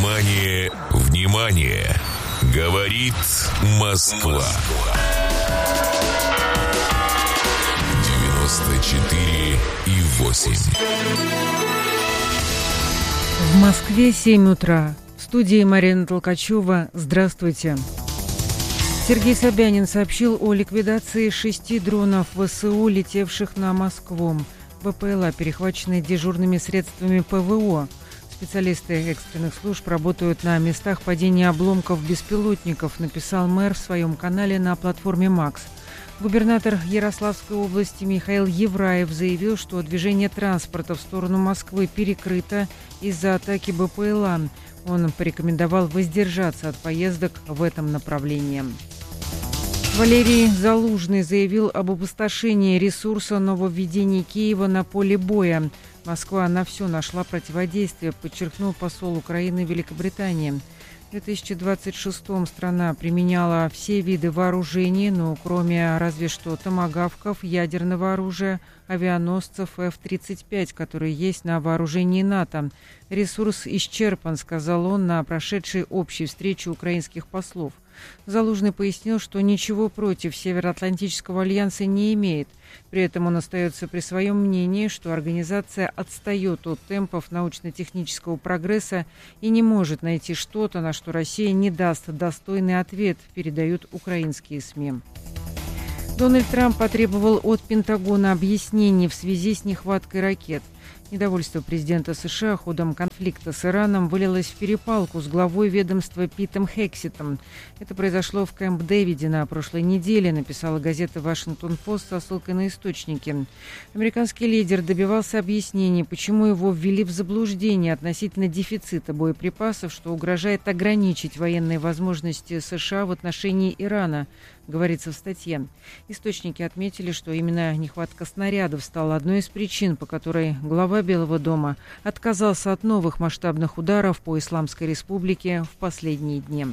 Внимание, внимание! Говорит Москва. 94,8. В Москве 7 утра. В студии Марина Толкачева. Здравствуйте. Сергей Собянин сообщил о ликвидации 6 дронов ВСУ, летевших на Москву. БПЛА перехвачены дежурными средствами ПВО. Специалисты экстренных служб работают на местах падения обломков беспилотников, написал мэр в своем канале на платформе «Макс». Губернатор Ярославской области Михаил Евраев заявил, что движение транспорта в сторону Москвы перекрыто из-за атаки БПЛА. Он порекомендовал воздержаться от поездок в этом направлении. Валерий Залужный заявил об опустошении ресурса нововведений Киева на поле боя. Москва на все нашла противодействие, подчеркнул посол Украины в Великобритании. В 2026-м страна применяла все виды вооружений, но кроме разве что томагавков, ядерного оружия, авианосцев F-35, которые есть на вооружении НАТО. Ресурс исчерпан, сказал он на прошедшей общей встрече украинских послов. Залужный пояснил, что ничего против Североатлантического альянса не имеет. При этом он остается при своем мнении, что организация отстает от темпов научно-технического прогресса и не может найти что-то, на что Россия не даст достойный ответ, передают украинские СМИ. Дональд Трамп потребовал от Пентагона объяснений в связи с нехваткой ракет. Недовольство президента США ходом конфликта с Ираном вылилось в перепалку с главой ведомства Питом Хексетом. Это произошло в Кэмп-Дэвиде на прошлой неделе, написала газета «Вашингтон-Пост» со ссылкой на источники. Американский лидер добивался объяснений, почему его ввели в заблуждение относительно дефицита боеприпасов, что угрожает ограничить военные возможности США в отношении Ирана, говорится в статье. Источники отметили, что именно нехватка снарядов стала одной из причин, по которой глава Белого дома отказался от новых масштабных ударов по Исламской Республике в последние дни.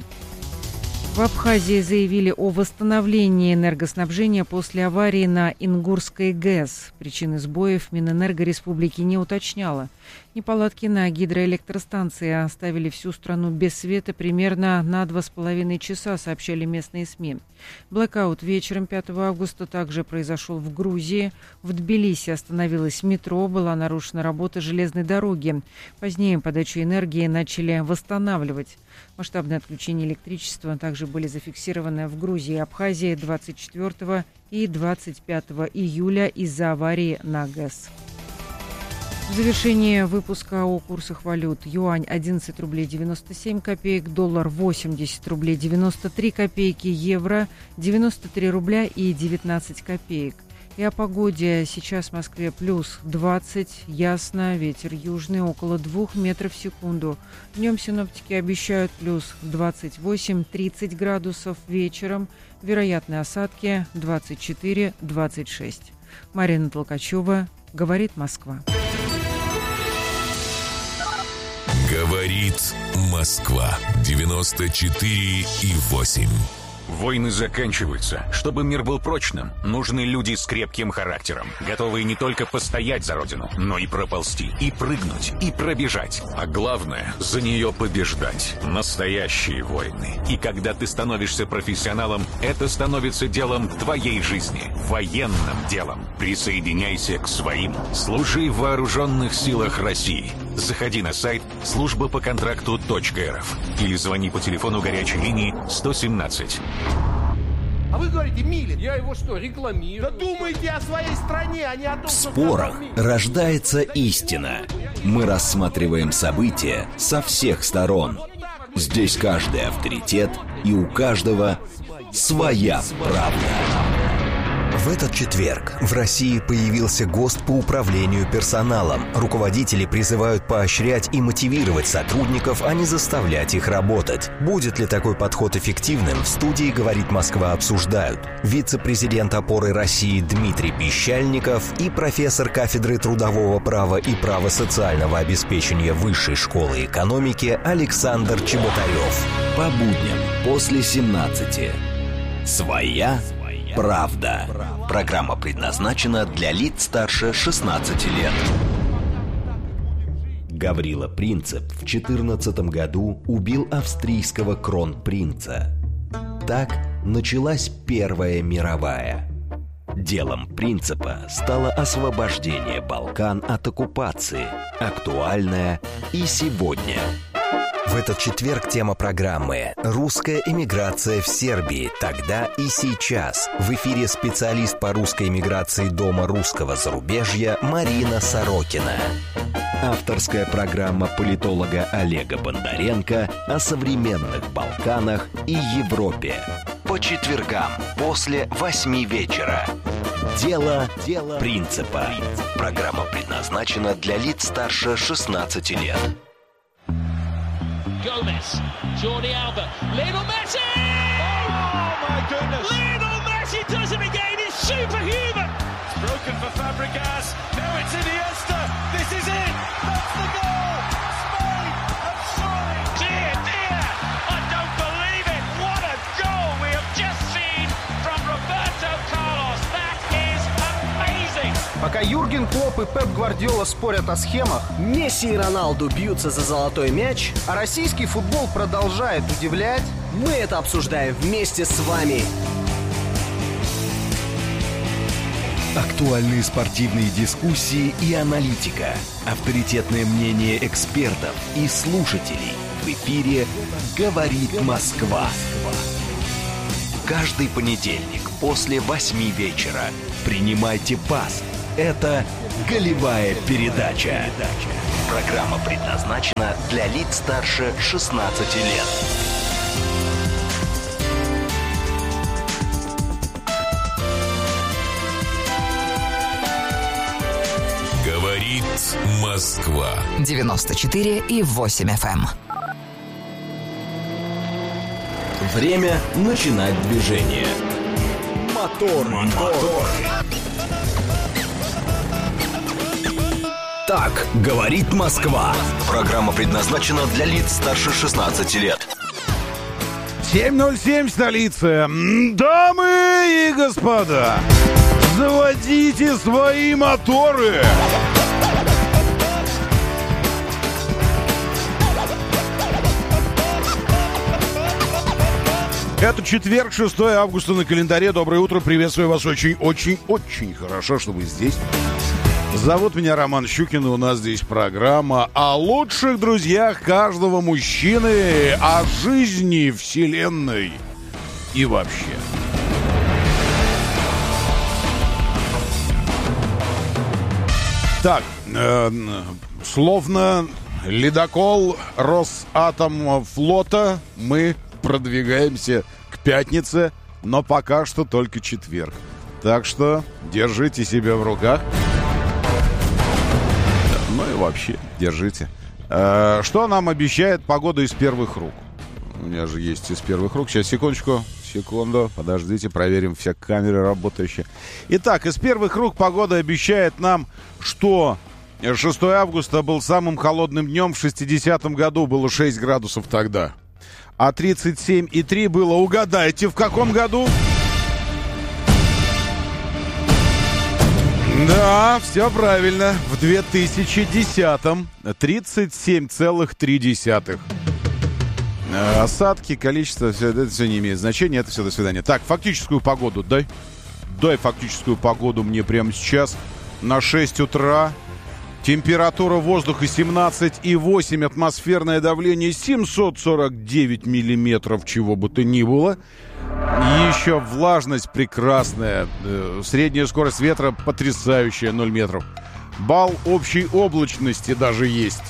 В Абхазии заявили о восстановлении энергоснабжения после аварии на Ингурской ГЭС. Причины сбоев Минэнерго республики не уточняла. Неполадки на гидроэлектростанции оставили всю страну без света примерно на 2,5 часа, сообщали местные СМИ. Блэкаут вечером 5 августа также произошел в Грузии. В Тбилиси остановилось метро, была нарушена работа железной дороги. Позднее подачу энергии начали восстанавливать. Масштабные отключения электричества также были зафиксированы в Грузии и Абхазии 24 и 25 июля из-за аварии на ГЭС. В завершение выпуска о курсах валют. Юань 11 рублей 97 копеек, доллар 80 рублей 93 копейки, евро 93 рубля и 19 копеек. И о погоде. Сейчас в Москве плюс 20, ясно, ветер южный около 2 метров в секунду. Днем синоптики обещают плюс 28-30 градусов, вечером вероятные осадки 24-26. Марина Толкачева, говорит Москва. Говорит Москва. 94,8. Войны заканчиваются. Чтобы мир был прочным, нужны люди с крепким характером, готовые не только постоять за родину, но и проползти, и прыгнуть, и пробежать. А главное, за нее побеждать. Настоящие войны. И когда ты становишься профессионалом, это становится делом твоей жизни. Военным делом. Присоединяйся к своим. Служи в вооруженных силах России. Заходи на сайт службапоконтракту.рф или звони по телефону горячей линии 117. А вы говорите, Милин, я его что, рекламирую? Да думайте о своей стране, а не о том, В спорах рождается истина. Мы рассматриваем события со всех сторон. Здесь каждый авторитет, и у каждого своя правда. В этот четверг в России появился ГОСТ по управлению персоналом. Руководители призывают поощрять и мотивировать сотрудников, а не заставлять их работать. Будет ли такой подход эффективным, в студии «Говорит Москва» обсуждают вице-президент «Опоры России» Дмитрий Пищальников и профессор кафедры трудового права и права социального обеспечения Высшей школы экономики Александр Чеботарев. По будням после 17. Своя правда. Программа предназначена для лиц старше 16 лет. Гаврила Принцип в 14 году убил австрийского кронпринца. Так началась Первая мировая. Делом Принципа стало освобождение Балкан от оккупации, актуальное и сегодня. В этот четверг тема программы «Русская эмиграция в Сербии. Тогда и сейчас». В эфире специалист по русской эмиграции Дома русского зарубежья Марина Сорокина. Авторская программа политолога Олега Бондаренко о современных Балканах и Европе. По четвергам после 8 вечера. Дело Принципа. Программа предназначена для лиц старше 16 лет. Gomez, Jordi Alba, Lionel Messi! Oh my goodness! Lionel Messi does it again, it's superhuman! It's broken for Fabregas, now it's Iniesta, this is it! That's the goal! Spain have scored! Dear, dear, I don't believe it! What a goal we have just seen from Roberto Carlos! That is amazing! Пока Юрген Клопп и Пеп Гвардиола спорят о схемах, Месси и Роналду бьются за золотой мяч, а российский футбол продолжает удивлять, мы это обсуждаем вместе с вами. Актуальные спортивные дискуссии и аналитика. Авторитетное мнение экспертов и слушателей. В эфире «Говорит Москва». Каждый понедельник после 8 вечера. Принимайте пас. Это «Голевая передача». Программа предназначена для лиц старше 16 лет. Говорит Москва. 94,8 FM. Время начинать движение. Мотор. Так говорит Москва. Программа предназначена для лиц старше 16 лет. 7:07, столица. Дамы и господа, заводите свои моторы. Это четверг, 6 августа на календаре. Доброе утро, приветствую вас очень хорошо, что вы здесь. Зовут меня Роман Щукин, и у нас здесь программа о лучших друзьях каждого мужчины, о жизни, вселенной и вообще. Так, словно ледокол Росатомфлота мы продвигаемся к пятнице, но пока что только четверг. Так что держите себя в руках. Ну и вообще, держите. Что нам обещает погода из первых рук? У меня же есть из первых рук. Сейчас, секунду, подождите, проверим все камеры работающие. Итак, из первых рук погода обещает нам, что 6 августа был самым холодным днем в 60-м году. Было 6 градусов тогда. А 37,3 было, угадайте, в каком году? Да, все правильно. В 2010-м 37,3. Осадки, количество, все, это все не имеет значения. Это все, до свидания. Так, фактическую погоду дай. Дай фактическую погоду мне прямо сейчас. На 6 утра. Температура воздуха 17,8. Атмосферное давление 749 миллиметров, чего бы то ни было. Еще влажность прекрасная. Средняя скорость ветра потрясающая, 0 метров. Балл общей облачности даже есть.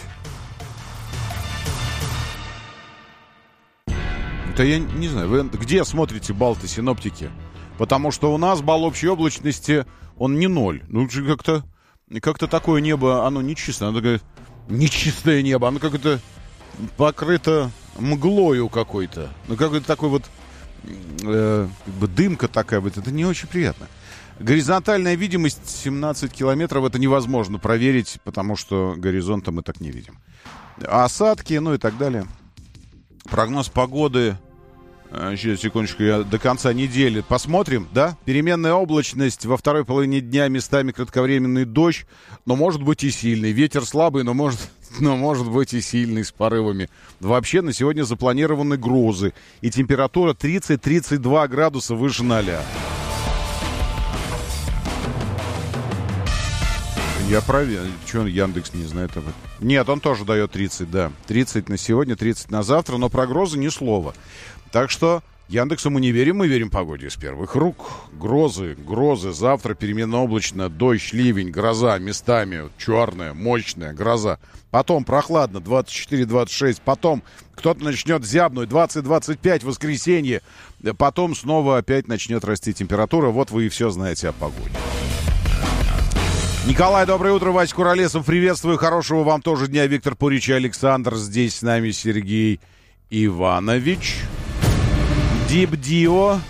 Да я не знаю, вы где смотрите балл-то, синоптики? Потому что у нас балл общей облачности, он не 0. Ну, как-то такое небо, оно нечистое. Оно такое нечистое небо. Оно как-то покрыто мглою какой-то. Ну, какой-то такой вот как бы дымка такая вот. Это не очень приятно. Горизонтальная видимость 17 километров. Это невозможно проверить, потому что горизонта мы так не видим. Осадки, ну и так далее. Прогноз погоды. Сейчас, секундочку, я до конца недели посмотрим, да? Переменная облачность, во второй половине дня местами кратковременный дождь, но может быть и сильный. Ветер слабый, но может но может быть и сильный, с порывами. Вообще на сегодня запланированы грозы, и температура 30-32 градуса выше 0. Я проверю. Что Яндекс не знает об этом? Нет, он тоже дает 30, да. 30 на сегодня, 30 на завтра, но про грозы ни слова. Так что Яндексу мы не верим, мы верим погоде из первых рук. Грозы. Завтра переменно облачно, дождь, ливень, гроза местами. Черная, мощная гроза. Потом прохладно, 24-26. Потом кто-то начнет зябнуть, 20-25 в воскресенье. Потом снова опять начнет расти температура. Вот вы и все знаете о погоде. Николай, доброе утро. Вася Куролесов, приветствую. Хорошего вам тоже дня. Виктор Пурич и Александр. Здесь с нами Сергей Иванович. Дипдио.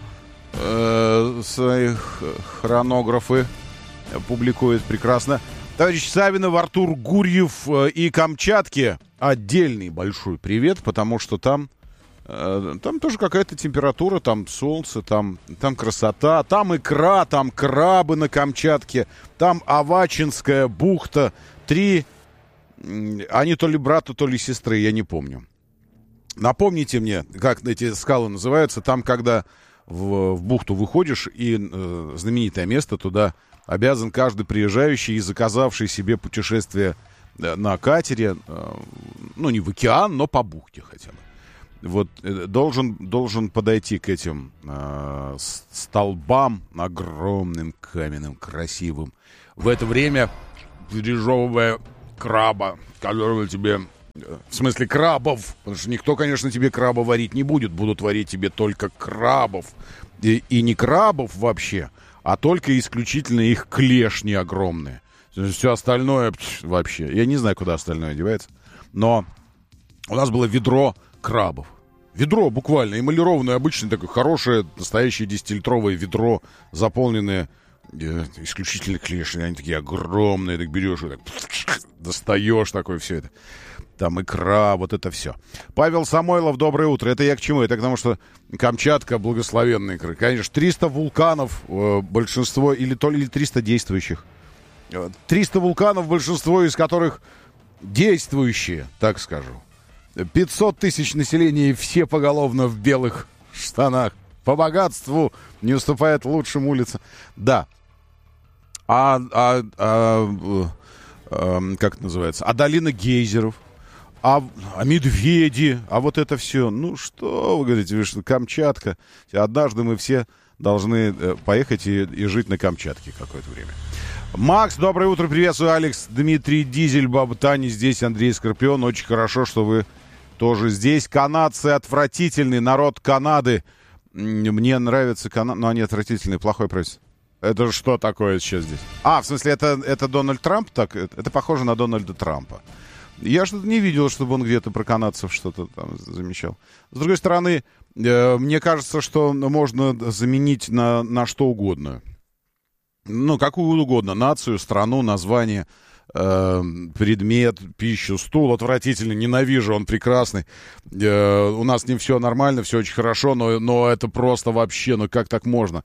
Своих хронографы публикует прекрасно. Товарищ Савинов, Артур Гурьев и Камчатке отдельный большой привет, потому что там тоже какая-то температура, там солнце, там красота, там икра, там крабы на Камчатке, там Авачинская бухта. 3, они то ли брата, то ли сестры, я не помню. Напомните мне, как эти скалы называются, там, когда в бухту выходишь, и знаменитое место, туда обязан каждый приезжающий и заказавший себе путешествие на катере, ну, не в океан, но по бухте хотя бы. Вот должен подойти к этим столбам огромным, каменным, красивым. В это время пережевывая краба, которого тебе... В смысле крабов, потому что никто, конечно, тебе краба варить не будет. Будут варить тебе только крабов. И не крабов вообще, а только исключительно их клешни огромные. Все остальное вообще... Я не знаю, куда остальное девается. Но у нас было ведро крабов. Ведро буквально, эмалированное, обычное такое хорошее, настоящее 10-литровое ведро, заполненное исключительно клешнями. Они такие огромные, так берешь и так достаешь такое все это. Там икра, вот это все. Павел Самойлов, доброе утро. Это я к чему? Это к тому, что Камчатка благословенная икра. Конечно, 300 вулканов, большинство, или 300 действующих. 300 вулканов, большинство из которых действующие, так скажу. 500 тысяч населения, и все поголовно в белых штанах. По богатству не уступает лучшим улицам. Да. Как это называется? А долина гейзеров? А медведи? А вот это все? Ну, что вы говорите? Вы что, Камчатка? Однажды мы все должны поехать и жить на Камчатке какое-то время. Макс, доброе утро, приветствую, Алекс, Дмитрий Дизель, Баба Таня, здесь Андрей Скорпион. Очень хорошо, что вы тоже здесь. Канадцы отвратительный, народ Канады. Мне нравится Канада, но они отвратительные, плохой правительство. Это что такое сейчас здесь? В смысле, это Дональд Трамп? Так, это похоже на Дональда Трампа. Я что-то не видел, чтобы он где-то про канадцев что-то там замечал. С другой стороны, мне кажется, что можно заменить на что угодно. Ну, какую угодно. Нацию, страну, название, предмет, пищу, стул. Отвратительно, ненавижу, он прекрасный. У нас с ним все нормально, все очень хорошо, но это просто вообще, ну как так можно?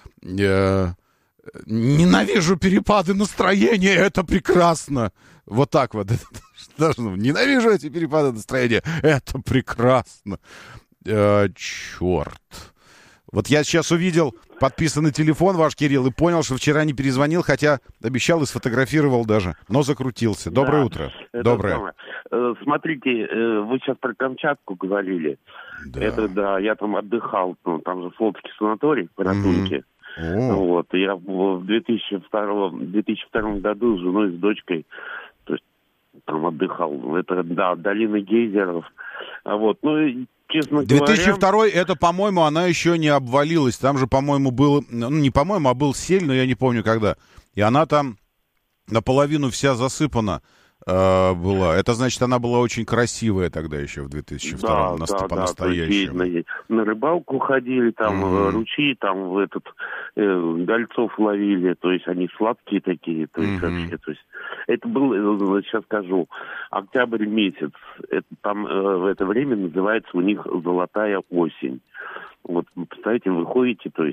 Ненавижу перепады настроения, это прекрасно. Вот так вот. Ненавижу эти перепады настроения, это прекрасно. Черт. Вот я сейчас увидел подписанный телефон ваш, Кирилл, и понял, что вчера не перезвонил, хотя обещал и сфотографировал даже, но закрутился. Доброе утро. Доброе. Смотрите, вы сейчас про Камчатку говорили. Да. Это, да, я там отдыхал, там же Флотский санаторий в Паратунке. Вот, я в 2002 году с женой, с дочкой, то есть, там отдыхал. Это, да, долина гейзеров. Вот, ну, честно 2002 говоря... это, по-моему, она еще не обвалилась. Там же, по-моему, был... Ну, не по-моему, а был сель, но я не помню когда. И она там наполовину вся засыпана была. Это значит, она была очень красивая тогда еще в 2002 по-настоящему. Да, на рыбалку ходили, там ручьи, там дальцов ловили, то есть они сладкие такие, то есть вообще, то есть это был, сейчас скажу, октябрь месяц, это там в это время называется у них золотая осень. Вот, представляете, вы ходите, то есть,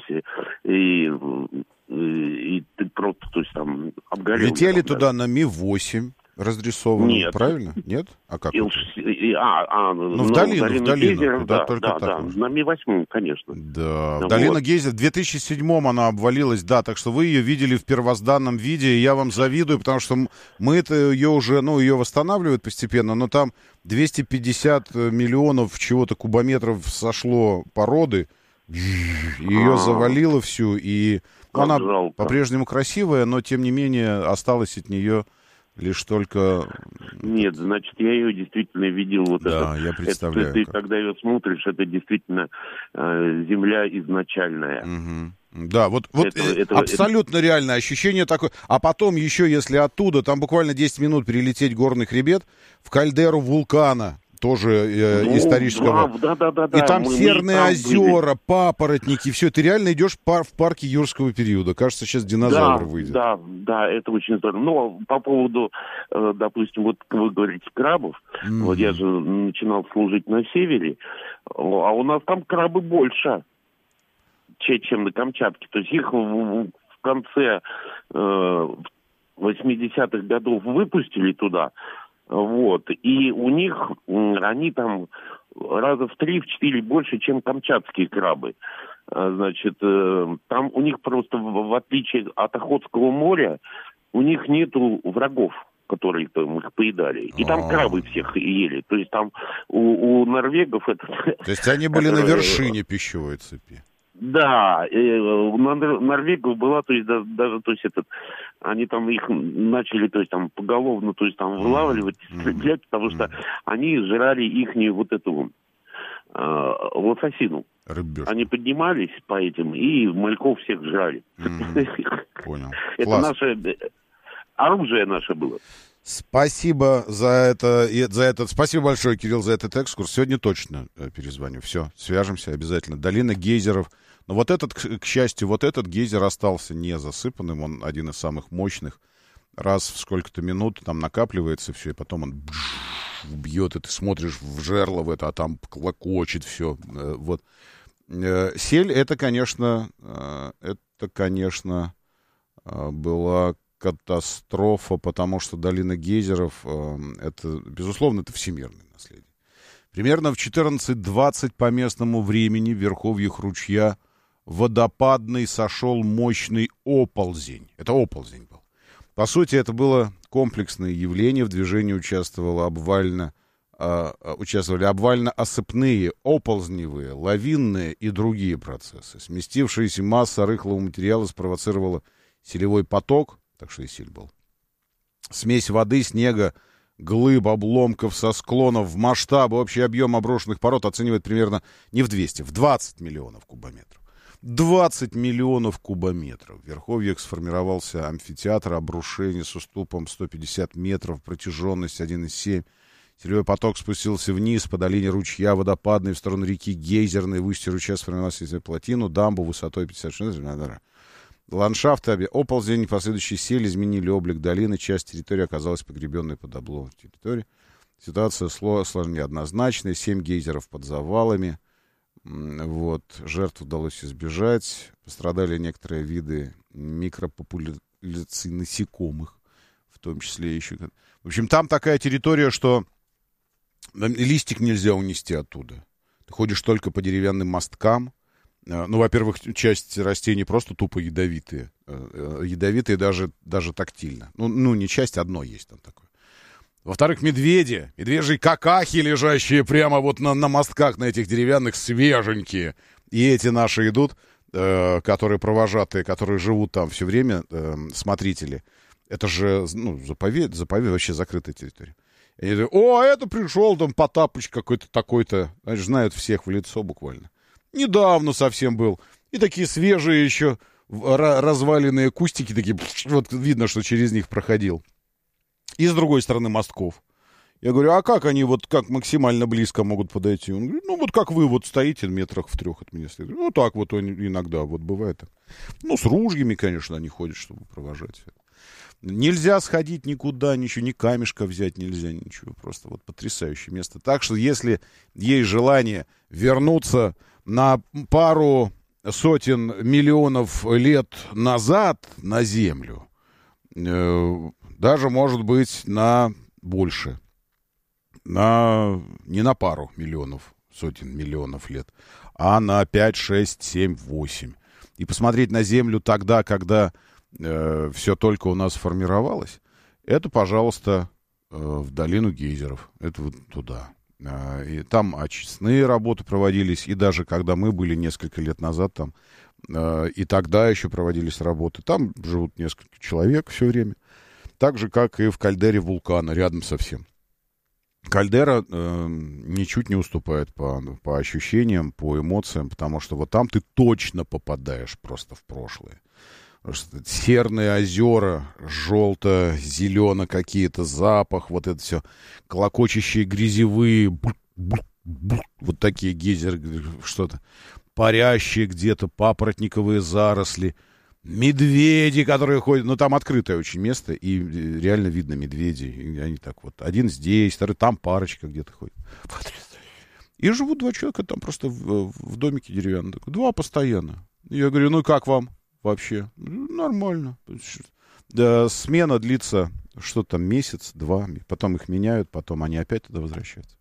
и ты просто, то есть, там, обгорел. Летели туда на Ми-8. разрисовано, Нет. правильно? Нет? А как? Ну, в долину. Да, только так. На Ми-8, конечно. Да, Вот. долина Гейзер. В 2007-м она обвалилась, да, так что вы ее видели в первозданном виде, и я вам завидую, потому что мы-то ее уже, ее восстанавливают постепенно, но там 250 миллионов чего-то кубометров сошло породы, ее завалило всю, и она жалко. По-прежнему красивая, но тем не менее осталось от нее лишь только... Нет, значит, я ее действительно видел. Я представляю. Ты когда ее смотришь, это действительно земля изначальная. Угу. Да, это абсолютно реальное ощущение такое. А потом еще, если оттуда, там буквально 10 минут перелететь горный хребет в кальдеру вулкана, тоже исторического. Да. И там серные озера, папоротники, все. Ты реально идешь в парке юрского периода. Кажется, сейчас динозавр выйдет. Да, это очень здорово. Но по поводу, допустим, вот вы говорите крабов, вот я же начинал служить на севере, а у нас там крабы больше, чем на Камчатке. То есть их в конце 80-х годов выпустили туда. Вот. И у них, они там раза в 3-4 больше, чем камчатские крабы. Значит, там у них просто, в отличие от Охотского моря, у них нету врагов, которые там их поедали. И там крабы всех ели. То есть там у норвегов это... То есть они были на вершине пищевой цепи. Да, у норвегов была, то есть даже, то есть они там их начали, то есть там поголовно, то есть там вылавливать, стрелять, потому что они жрали ихнюю вот эту лососину. Рыбёшку. Они поднимались по этим и мальков всех жрали. Понял. Это наше оружие наше было. Спасибо за это. Спасибо большое, Кирилл, за этот экскурс. Сегодня точно перезвоню. Все, свяжемся обязательно. Долина гейзеров. Но вот этот, к счастью, этот гейзер остался не засыпанным. Он один из самых мощных. Раз в сколько-то минут там накапливается все, и потом он бьет, и ты смотришь в жерло в это, а там клокочет все. Вот. Сель, это, конечно, была катастрофа, потому что долина гейзеров, это, безусловно, это всемирное наследие. Примерно в 14:20 по местному времени в верховьях ручья водопадный сошел мощный оползень. Это оползень был. По сути, это было комплексное явление. В движении участвовали обвально-осыпные, оползневые, лавинные и другие процессы. Сместившаяся масса рыхлого материала спровоцировала селевой поток, так что и сель был. Смесь воды, снега, глыб, обломков со склонов в масштабы. Общий объем обрушенных пород оценивает примерно не в 200, в 20 миллионов кубометров. 20 миллионов кубометров. В верховьях сформировался амфитеатр обрушений с уступом 150 метров, протяженность 1,7. Селевой поток спустился вниз по долине ручья водопадной в сторону реки Гейзерной. В устье ручья сформировался плотину, дамбу высотой 50 метров. Ландшафты, оползень и последующие сели изменили облик долины. Часть территории оказалась погребенной под обломком территории. Ситуация сложнее однозначная. 7 гейзеров под завалами. Вот. Жертв удалось избежать. Пострадали некоторые виды микропопуляций насекомых. В том числе еще... В общем, там такая территория, что листик нельзя унести оттуда. Ты ходишь только по деревянным мосткам. Ну, во-первых, часть растений просто тупо ядовитые. Ядовитые даже тактильно. Ну, не часть, одно есть там такое. Во-вторых, медвежьи какахи, лежащие прямо вот на мостках, на этих деревянных, свеженькие. И эти наши идут, которые провожатые, которые живут там все время, смотрители. Это же, заповедь, вообще закрытая территория. И они говорят, это пришел там Потапыч какой-то такой-то. Они же знают всех в лицо буквально. Недавно совсем был. И такие свежие еще разваленные кустики, такие, вот видно, что через них проходил. И с другой стороны мостков. Я говорю, а как они вот как максимально близко могут подойти? Он говорит, вот как вы вот стоите метрах в 3 от меня. Ну, так вот иногда вот бывает. С ружьями, конечно, они ходят, чтобы провожать. Нельзя сходить никуда, ничего, ни камешка взять нельзя, ничего. Просто вот потрясающее место. Так что, если есть желание вернуться на пару сотен миллионов лет назад на Землю, Даже, может быть, на больше. Не на пару миллионов, сотен миллионов лет, а на 5, 6, 7, 8. И посмотреть на Землю тогда, когда все только у нас формировалось, это, пожалуйста, в долину гейзеров. Это вот туда. И там очистные работы проводились, и даже когда мы были несколько лет назад там, и тогда еще проводились работы. Там живут несколько человек все время. Так же, как и в кальдере вулкана, рядом совсем. Кальдера ничуть не уступает по ощущениям, по эмоциям, потому что вот там ты точно попадаешь просто в прошлое. Серные озера, желто-зелено какие-то, запах, вот это все, клокочущие грязевые, вот такие гейзеры, что-то, парящие где-то, папоротниковые заросли, медведи, которые ходят, ну там открытое очень место, и реально видно медведей, и они так вот, один здесь, второй там, парочка где-то ходит. И живут 2 человека там просто в домике деревянном, 2 постоянно. Я говорю, ну как вам? Вообще, нормально. Да, смена длится, что там, месяц-два, потом их меняют, потом они опять туда возвращаются.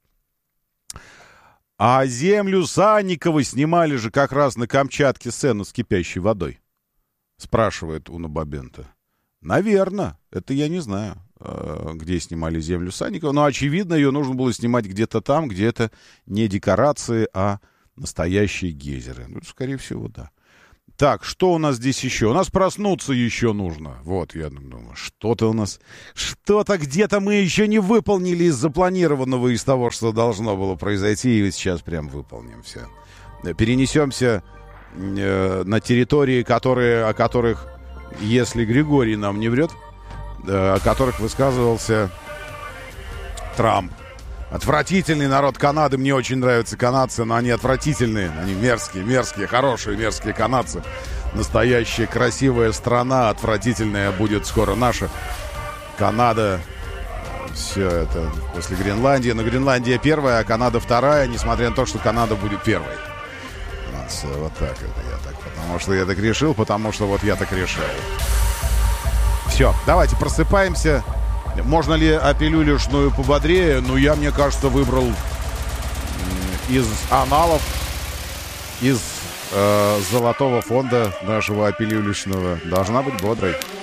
А землю Санникова снимали же как раз на Камчатке сцену с кипящей водой, спрашивает Уна Бабента. Наверное, это я не знаю, где снимали землю Санникова, но, очевидно, ее нужно было снимать где-то там, где это не декорации, а настоящие гейзеры. Ну, скорее всего, да. Так, что у нас здесь еще? У нас проснуться еще нужно. Вот, я думаю, что-то у нас... Что-то где-то мы еще не выполнили из запланированного, из того, что должно было произойти, и сейчас прям выполним все. Перенесемся на территории, о которых, если Григорий нам не врет, о которых высказывался Трамп. Отвратительный народ Канады, мне очень нравятся канадцы, но они отвратительные, они мерзкие, хорошие мерзкие канадцы. Настоящая красивая страна, отвратительная будет скоро наша Канада. Все это после Гренландии, но Гренландия первая, а Канада вторая, несмотря на то, что Канада будет первой. Вот так это я так, потому что я так решил, потому что вот я так решил. Все, давайте просыпаемся. Можно ли пилюлюшную пободрее? Ну, я, мне кажется, выбрал из аналов, из золотого фонда нашего пилюлюшного. Должна быть бодрой.